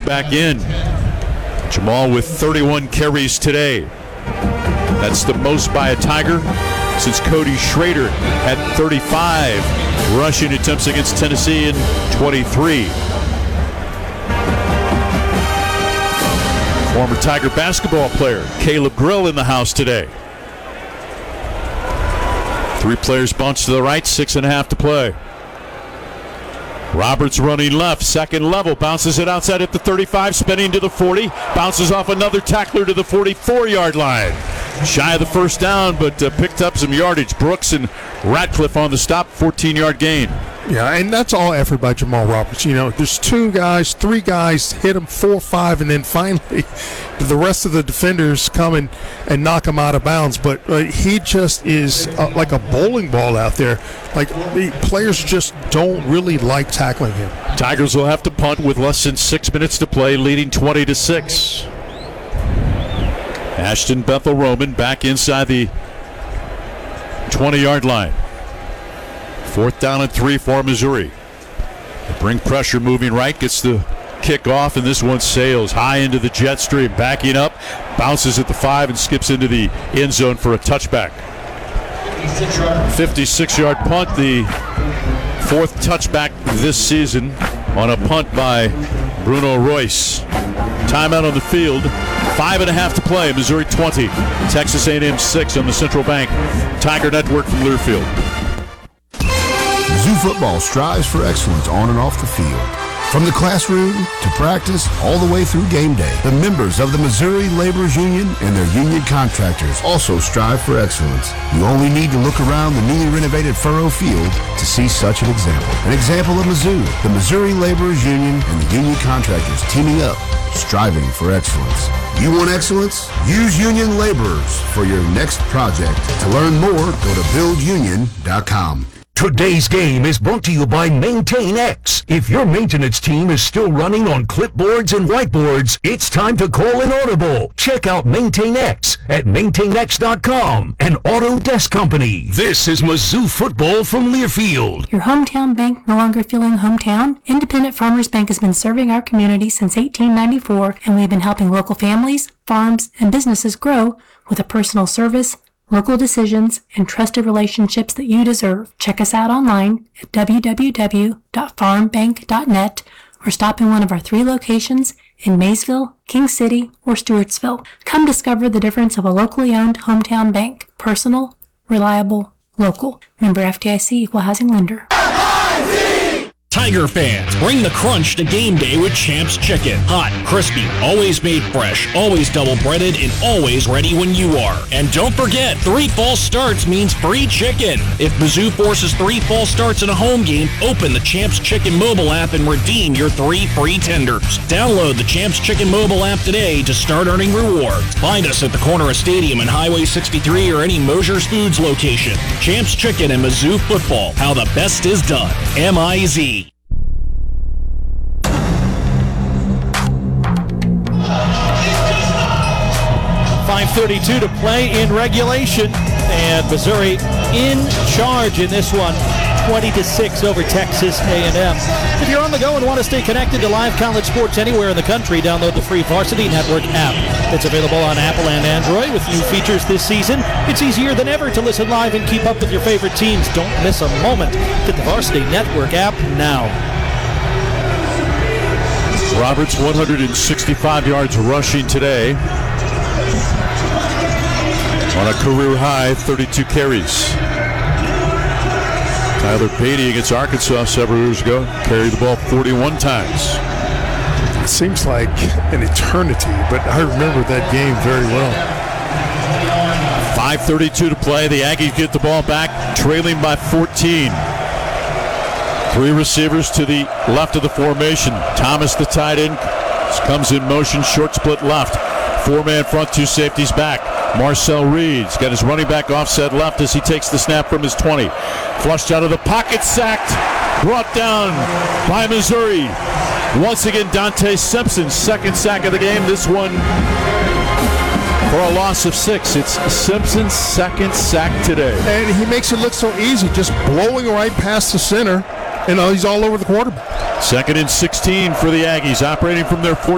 back in. Jamal with 31 carries today. That's the most by a Tiger since Cody Schrader had 35 rushing attempts against Tennessee in 23. Former Tiger basketball player Caleb Grill in the house today. 3 players bunched to the right, 6.5 to play. Roberts running left, second level, bounces it outside at the 35, spinning to the 40, bounces off another tackler to the 44-yard line. Shy of the first down, but picked up some yardage. Brooks and Ratcliffe on the stop, 14-yard gain. Yeah, and that's all effort by Jamal Roberts. You know, there's 2 guys, 3 guys, hit him 4, 5, and then finally the rest of the defenders come and knock him out of bounds. But he just is like a bowling ball out there. Like, the players just don't really like tackling him. Tigers will have to punt with less than 6 minutes to play, leading 20-6. Ashton Bethel-Roman back inside the 20-yard line. 4th down and 3 for Missouri. They bring pressure moving right, gets the kick off, and this one sails high into the jet stream, backing up, bounces at the 5 and skips into the end zone for a touchback. 56-yard punt, the 4th touchback this season on a punt by Bruno Royce. Timeout on the field. 5.5 to play. Missouri 20, Texas A&M 6 on the Central Bank Tiger Network from Learfield. Mizzou football strives for excellence on and off the field. From the classroom to practice, all the way through game day, the members of the Missouri Laborers Union and their union contractors also strive for excellence. You only need to look around the newly renovated Furrow Field to see such an example. An example of Mizzou, the Missouri Laborers Union and the union contractors teaming up, striving for excellence. You want excellence? Use Union Laborers for your next project. To learn more, go to buildunion.com. Today's game is brought to you by MaintainX. If your maintenance team is still running on clipboards and whiteboards, it's time to call an audible. Check out MaintainX at maintainx.com, an Autodesk company. This is Mizzou football from Learfield. Your hometown bank no longer feeling hometown? Independent Farmers Bank has been serving our community since 1894, and we've been helping local families, farms, and businesses grow with a personal service, local decisions, and trusted relationships that you deserve. Check us out online at www.farmbank.net or stop in one of our 3 locations in Maysville, King City, or Stewartsville. Come discover the difference of a locally owned hometown bank. Personal, reliable, local. Member FDIC, Equal Housing Lender. Tiger fans, bring the crunch to game day with Champs Chicken. Hot, crispy, always made fresh, always double breaded, and always ready when you are. And don't forget, 3 false starts means free chicken. If Mizzou forces 3 false starts in a home game, open the Champs Chicken mobile app and redeem your 3 free tenders. Download the Champs Chicken mobile app today to start earning rewards. Find us at the corner of Stadium and Highway 63 or any Mosher's Foods location. Champs Chicken and Mizzou football. How the best is done. M-I-Z. 5:32 to play in regulation, and Missouri in charge in this one, 20-6 over Texas A&M. If you're on the go and want to stay connected to live college sports anywhere in the country, download the free Varsity Network app. It's available on Apple and Android with new features this season. It's easier than ever to listen live and keep up with your favorite teams. Don't miss a moment. Get the Varsity Network app now. Roberts 165 yards rushing today on a career high 32 carries. Tyler Beatty against Arkansas several years ago carried the ball 41 times. It seems like an eternity, but I remember that game very well. 5:32 to play. The Aggies get the ball back, trailing by 14. 3 receivers to the left of the formation. Thomas, the tight end, comes in motion, short split left. 4-man front, 2 safeties back. Marcel Reed's got his running back offset left as he takes the snap from his 20. Flushed out of the pocket, sacked, brought down by Missouri. Once again, Dante Simpson's 2nd sack of the game. This one for a loss of 6. It's Simpson's 2nd sack today. And he makes it look so easy, just blowing right past the center. And he's all over the quarterback. 2nd and 16 for the Aggies, operating from their